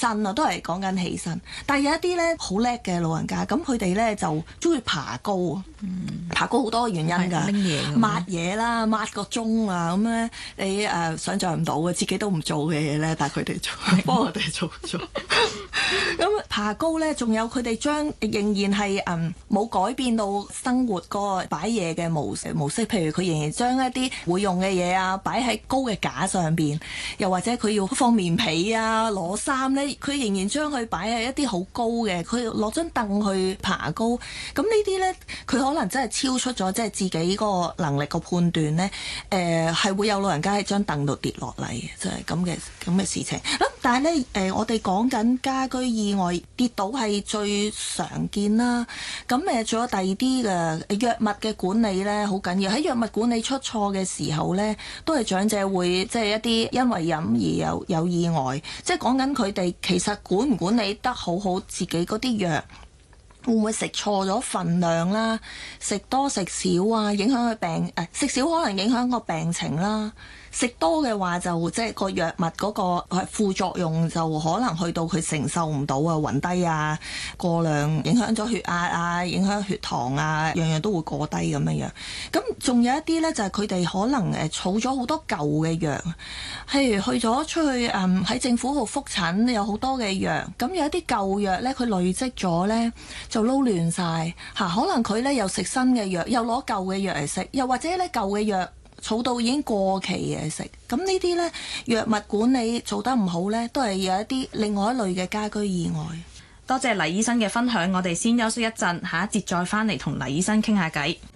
身啊，都係講緊起身。但係有一啲咧好叻嘅老人家，咁佢哋咧就中意爬高啊。爬高好多原因㗎， 拎嘢抹嘢啦，抹個鐘啊，咁咧你想像唔到嘅，自己都唔做嘅嘢咧，但係佢哋做，幫我哋做咗。咁爬高咧，仲有佢哋將仍然係冇改變到生活嗰個擺嘢嘅模式，譬如佢仍然將一啲會用嘅嘢啊擺喺高嘅架上邊，又或者佢要放棉被啊攞衫咧，佢仍然將佢擺喺一啲好高嘅，佢攞張凳去爬高。咁呢啲咧，佢可能真係超出咗即係自己個能力個判斷咧，係會有老人家喺張凳度跌落嚟嘅，即係咁嘅事情。咁但係咧我哋講緊家居意外跌倒係最常見啦。咁仲有第二啲嘅藥物嘅管理咧，好緊要。喺藥物管理出錯嘅時候咧，都係長者會即係一啲因為飲而有意外。即係講緊佢哋其實管唔管理得好自己嗰啲藥。會唔會食錯咗份量啦？食多食少啊，影響佢病食少可能影響個病情啦。食多嘅話就即係個藥物嗰個副作用就可能去到佢承受唔到啊，暈低啊，過量影響咗血壓啊，影響血糖啊，樣樣都會過低咁樣。咁仲有一啲呢，就係佢哋可能儲咗好多舊嘅藥，譬如去咗出去喺政府度覆診有好多嘅藥，咁有一啲舊藥呢，佢累積咗呢，就撈亂晒嚇，可能佢呢又食新嘅藥，又攞舊嘅藥嚟食，又或者呢舊嘅藥儲到已經過期嘅食，咁呢啲呢，藥物管理做得唔好呢，都係有一啲另外一類嘅家居意外。 多謝黎醫生嘅分享，我哋先休息一陣，下一節再返嚟同黎醫生傾下偈。